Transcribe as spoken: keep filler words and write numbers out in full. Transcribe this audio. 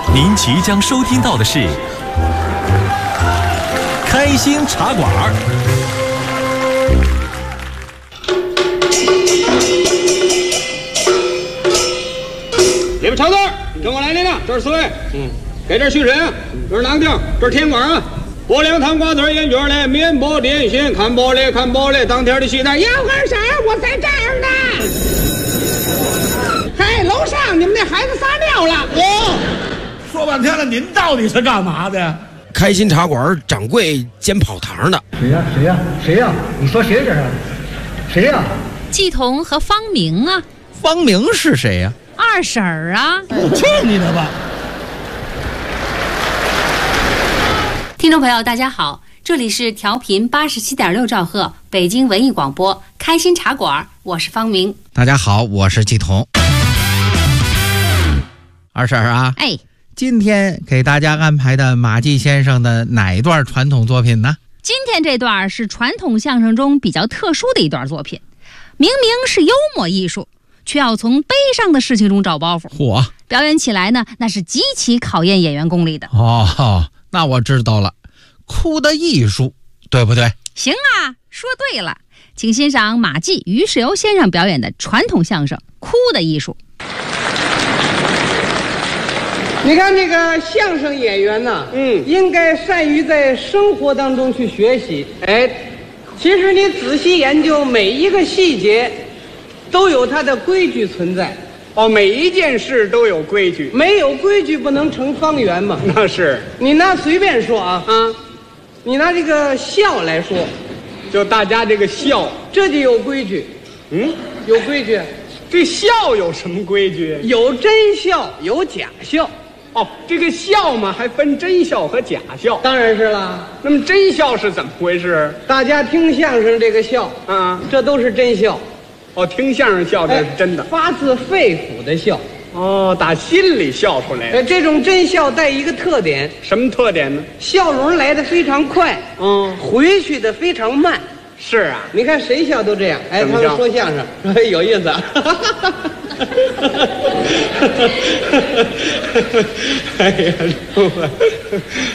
您即将收听到的是《开心茶馆》。 里边瞧字儿，跟我来领领，这是四位。嗯，给这续审，这是哪个地儿？这是天馆啊。拨凉汤瓜子烟卷嘞，面包点心，看包嘞，看包嘞，当天的戏台。杨二婶，我在这儿呢。嘿，楼上你们那孩子撒尿了。 哦，说半天了，您到底是干嘛的？ 开心茶馆掌柜兼跑堂的。 谁呀？谁呀？谁呀？你说谁这是？谁呀？ 季彤和方明啊。 方明是谁呀？ 二婶儿啊。 去你的吧！ 听众朋友大家好，这里是调频八十七点六兆赫北京文艺广播开心茶馆，我是方明。 大家好，我是季彤。二婶啊， 哎， 今天给大家安排的马季先生的哪一段传统作品呢？ 今天这段是传统相声中比较特殊的一段作品，明明是幽默艺术，却要从悲伤的事情中找包袱。 嚯， 表演起来呢，那是极其考验演员功力的。 哦，那我知道了，哭的艺术，对不对？ 行啊，说对了，请欣赏马季、于世友先生表演的传统相声《哭的艺术》。 你看这个相声演员呢，嗯，应该善于在生活当中去学习。哎，其实你仔细研究每一个细节，都有它的规矩存在。 哦，每一件事都有规矩， 没有规矩不能成方圆嘛。 那是。 你拿随便说啊， 啊， 你拿这个笑来说， 就大家这个笑， 这就有规矩。 嗯， 有规矩。 这笑有什么规矩？ 有真笑，有假笑。 哦，这个笑嘛，还分真笑和假笑。 当然是啦。 那么真笑是怎么回事？ 大家听相声这个笑， 啊， 这都是真笑。 哦，听相声笑这是真的， 哎，发自肺腑的笑。 哦，打心里笑出来的。 哎，这种真笑带一个特点， 什么特点呢？ 笑容来得非常快， 嗯， 回去的非常慢。 是啊， 你看谁笑都这样。哎，他们说相声，说有意思。 哎呀，